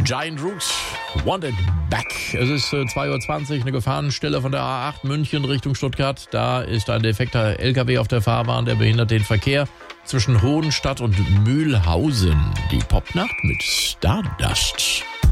Giant Rooks, Wanted Back. Es ist 2:20 Uhr, eine Gefahrenstelle von der A8 München Richtung Stuttgart. Da ist ein defekter LKW auf der Fahrbahn, der behindert den Verkehr zwischen Hohenstadt und Mühlhausen. Die Popnacht mit Stardust.